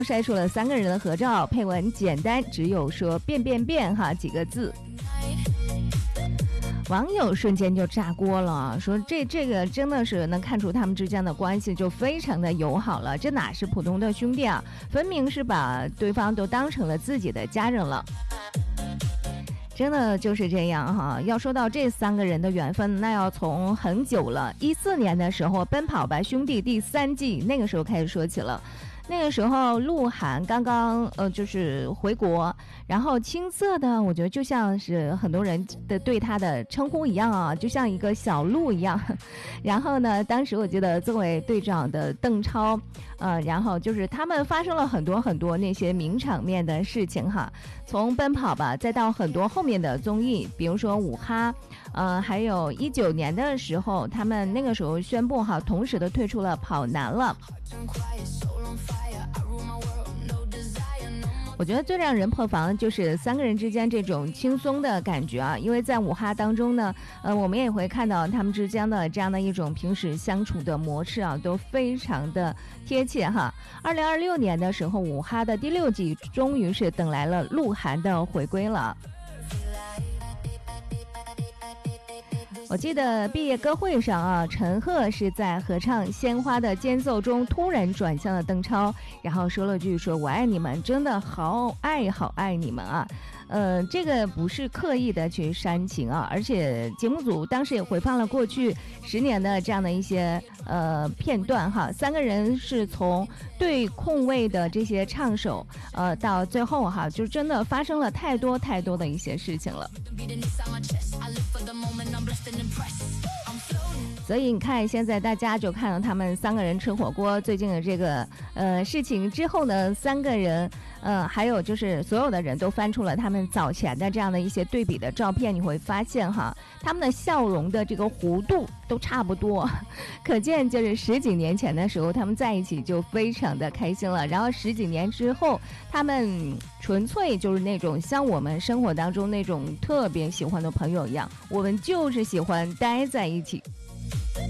晒出了3个人的合照，配文简单，只有说变变变哈几个字。网友瞬间就炸锅了，说这个真的是能看出他们之间的关系就非常的友好了，这哪是普通的兄弟啊，分明是把对方都当成了自己的家人了。真的就是这样哈，要说到这3个人的缘分，那要从很久了，14年的时候《奔跑吧兄弟》第3季那个时候开始说起了。那个时候鹿晗刚刚就是回国，然后青涩的我觉得就像是很多人的对他的称呼一样啊，就像一个小鹿一样。然后呢，当时我记得作为队长的邓超，然后就是他们发生了很多很多那些名场面的事情哈，从奔跑吧再到很多后面的综艺，比如说五哈，还有19年的时候，他们那个时候宣布哈，同时的退出了跑男了。我觉得最让人破防的就是3个人之间这种轻松的感觉啊，因为在五哈当中呢，我们也会看到他们之间的这样的一种平时相处的模式啊，都非常的贴切哈。2026年的时候，五哈的第6季终于是等来了鹿晗的回归了。我记得毕业歌会上啊，陈赫是在合唱《鲜花》的间奏中突然转向了邓超，然后说了句说我爱你们，真的好爱你们啊。这个不是刻意的去煽情啊，而且节目组当时也回放了过去10年的这样的一些片段哈，3个人是从对空位的这些唱手到最后哈，就真的发生了太多的一些事情了。所以你看，现在大家就看到他们3个人吃火锅最近的这个事情之后呢，3个人还有就是所有的人都翻出了他们早前的这样的一些对比的照片，你会发现哈，他们的笑容的这个弧度都差不多，可见就是10几年前的时候他们在一起就非常的开心了，然后10几年之后他们纯粹就是那种像我们生活当中那种特别喜欢的朋友一样，我们就是喜欢待在一起。